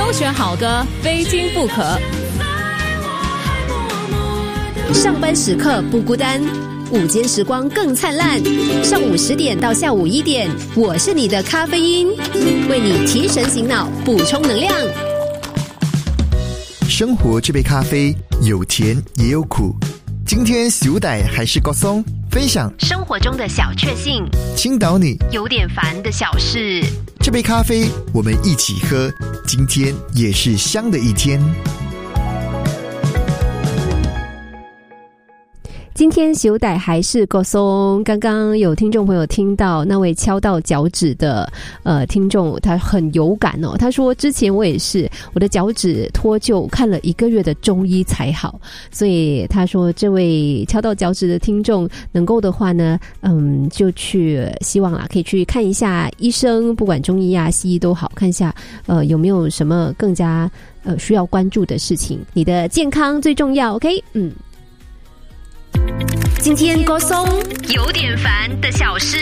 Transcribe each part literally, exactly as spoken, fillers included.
挑选好歌，非听不可。上班时刻不孤单，午间时光更灿烂。上午十点到下午一点，我是你的咖啡因，为你提神醒脑，补充能量。 生活这杯咖啡有甜也有苦，今天小弟还是高松分享生活中的小确幸， 倾倒你有点烦的小事。 这杯咖啡我们一起喝，今天也是香的一天。 今天小弟还是够松。刚刚有听众朋友听到那位敲到脚趾的呃听众，他很有感哦。他说之前我也是，我的脚趾脱臼，看了一个月的中医才好。所以他说这位敲到脚趾的听众能够的话呢，嗯，就去希望啦，可以去看一下医生，不管中医啊西医都好，看一下呃有没有什么更加呃需要关注的事情。你的健康最重要 ，OK？ 嗯。 今天高松有点烦的小事。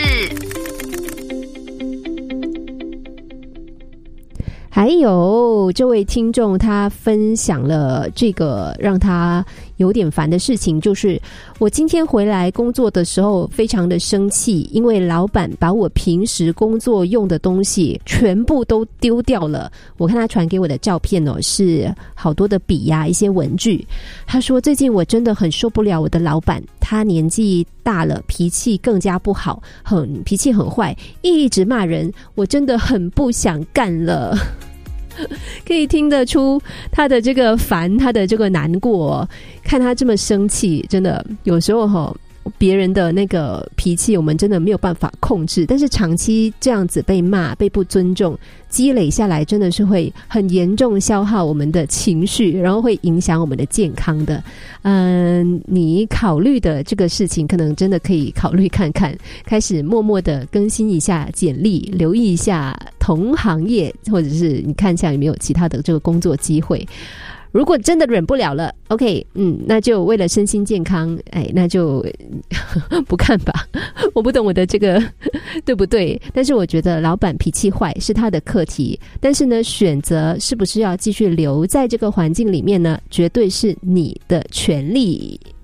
还有这位听众他分享了这个让他有点烦的事情，就是我今天回来工作的时候非常的生气，因为老板把我平时工作用的东西全部都丢掉了。我看他传给我的照片哦，是好多的笔呀、啊、一些文具。他说最近我真的很受不了我的老板，他年纪大了，脾气更加不好，很脾气很坏，一直骂人，我真的很不想干了。可以听得出他的这个烦，他的这个难过，看他这么生气，真的有时候齁别人的那个脾气我们真的没有办法控制，但是长期这样子被骂被不尊重积累下来，真的是会很严重消耗我们的情绪，然后会影响我们的健康的。嗯，你考虑的这个事情可能真的可以考虑看看，开始默默的更新一下简历，留意一下同行业，或者是你看一下有没有其他的这个工作机会。如果真的忍不了了 OK 嗯，那就为了身心健康，哎，那就不看吧。我不懂我的这个对不对，但是我觉得老板脾气坏是他的课题，但是呢选择是不是要继续留在这个环境里面呢，绝对是你的权利。